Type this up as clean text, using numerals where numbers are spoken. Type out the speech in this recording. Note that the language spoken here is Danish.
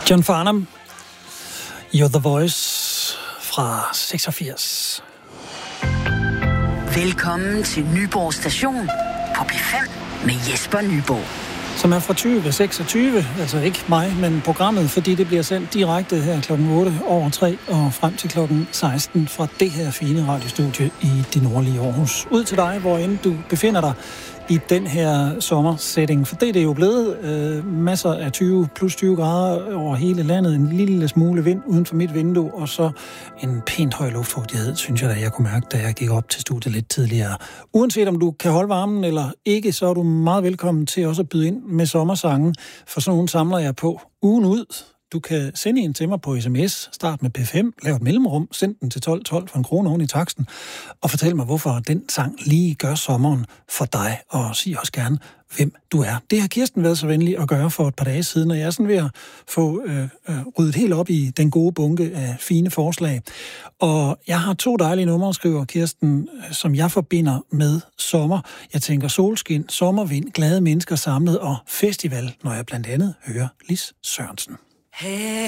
John Farnham, You're the Voice fra 86. Velkommen til Nyborg Station på P5 med Jesper Nyborg. Som er fra 2026, altså ikke mig, men programmet, fordi det bliver sendt direkte her klokken 8 over 3 og frem til klokken 16 fra det her fine radiostudie i det nordlige Aarhus. Ud til dig, hvor end du befinder dig i den her sommersetting, for det er jo blevet masser af 20 grader over hele landet, en lille smule vind uden for mit vindue, og så en pænt høj luftfugtighed, synes jeg da, jeg kunne mærke, da jeg gik op til studiet lidt tidligere. Uanset om du kan holde varmen eller ikke, så er du meget velkommen til også at byde ind med sommersange, for sådan nogle samler jeg på ugen ud. Du kan sende en til mig på sms, start med P5, lav et mellemrum, send den til 1212 for en krone oven i taksten, og fortæl mig, hvorfor den sang lige gør sommeren for dig, og sig også gerne, hvem du er. Det har Kirsten været så venlig at gøre for et par dage siden, og jeg er sådan ved at få ryddet helt op i den gode bunke af fine forslag. Og jeg har 2 dejlige numre, skriver Kirsten, som jeg forbinder med sommer. Jeg tænker solskin, sommervind, glade mennesker samlet og festival, når jeg blandt andet hører Lis Sørensen. Hey.